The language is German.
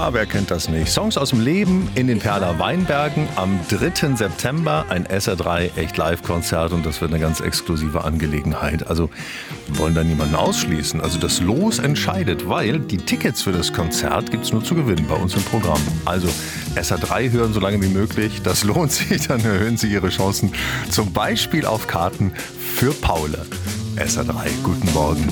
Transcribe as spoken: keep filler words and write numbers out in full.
Ja, wer kennt das nicht? Songs aus dem Leben in den Perler Weinbergen am dritten September. Ein S R drei Echt Live-Konzert und das wird eine ganz exklusive Angelegenheit. Also wir wollen da niemanden ausschließen. Also das Los entscheidet, weil die Tickets für das Konzert gibt es nur zu gewinnen bei uns im Programm. Also S R drei hören so lange wie möglich. Das lohnt sich, dann erhöhen Sie Ihre Chancen. Zum Beispiel auf Karten für Paule. S R drei, guten Morgen.